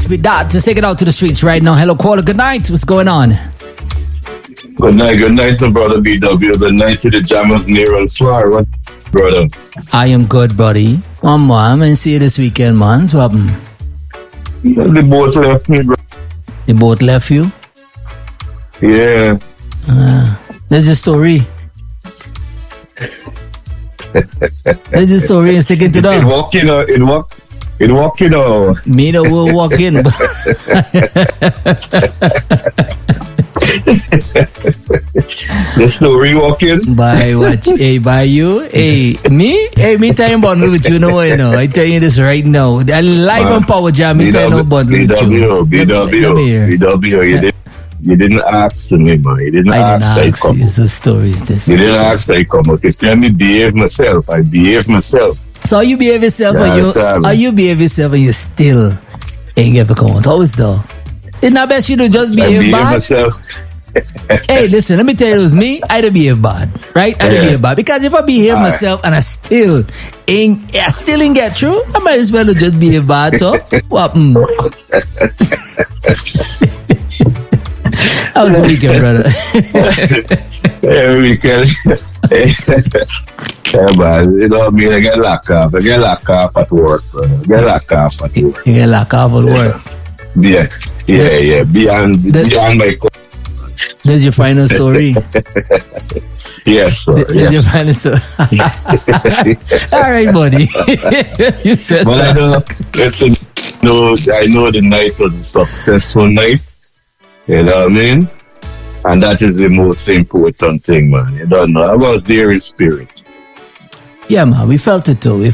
with that. Let's take it out to the streets right now. Hello, caller. Good night. What's going on? Good night, my brother BW. Good night to the jammers near and far. What, brother? I am good, buddy. Man, I see you this weekend, man. What's happened? The boat left me, bro. The boat left you? Yeah. There's a story. There's a story and stick it to them. It walk, you know. Me that will walk in. The story walking. By what? Hey, by you? Hey, me? Hey, me time bundle with you. No, I tell you this right now. I live on Power Jam. Me time no bundle with you. BW. You didn't ask me, man. You didn't ask I come. It's a story. You didn't ask I come. Okay, so let me behave myself. I behave myself. So you behave yourself or you behave yourself and you still ain't ever come out. How is though? It's not best you to just behave bad. Myself. Hey, listen, let me tell you, it was me, I'd behave bad. Right? I'd behave bad. Because if I behave myself and I still ain't get through, I might as well just behave bad too. What? That was a weekend, brother. Weekend. Yeah, man. You know what I mean? I get locked up. I get locked up at work, brother. You get locked up at work? Yeah. Beyond my... There's your final story. Yes, sir. There's your final story. All right, buddy. You said but I don't know. Listen, I know the night was a successful night. You know what I mean? And that is the most important thing, man. You don't know. I was there in spirit. Yeah, man. We felt it too.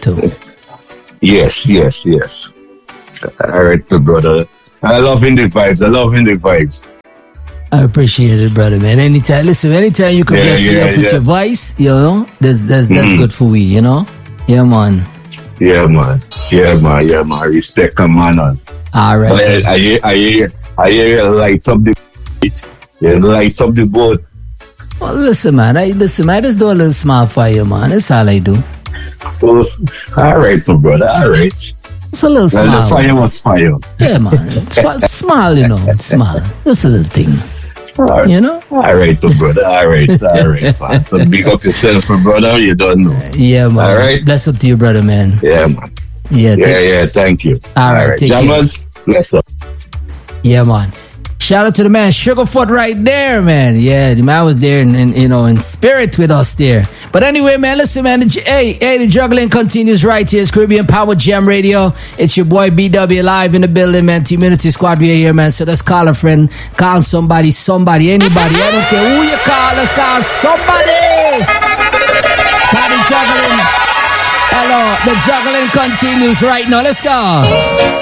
Yes. All right, brother. I love the vibes. I appreciate it, brother, man. Anytime you can bless me up with your voice, you know, that's good for we, you know? Yeah, man. Yeah, man. Respect and manners. All right. I hear you light up the boat. You light up the boat. Well, listen, man. I just do a little smile for you, man. That's all I do. So, all right, my brother. All right. It's a little smile. The fire was fire. Yeah, man. Smile, you know. Smile. Just a little thing. Right. You know? All right, my brother. All right, man. So big up yourself, my brother. You don't know. Yeah, man. All right. Bless up to you, brother, man. Yeah, man. Yeah, thank you. All right. Take Jammers, bless up. Yeah, man. Shout out to the man Sugarfoot right there, man. Yeah, the man was there and you know, in spirit with us there. But anyway, man, listen, man. The juggling continues right here. It's Caribbean Power Jam Radio. It's your boy BW live in the building, man. Community Squad, we are here, man. So let's call a friend, call somebody, anybody. I don't care who you call. Let's call somebody. Party juggling. Hello, the juggling continues right now. Let's go.